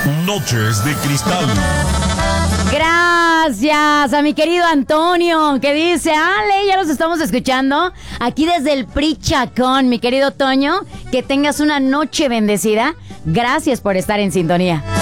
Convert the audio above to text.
Noches de Cristal. Gracias a mi querido Antonio, que dice, Ale, ya los estamos escuchando aquí desde el PRI Chacón, mi querido Toño, que tengas una noche bendecida. Gracias por estar en sintonía.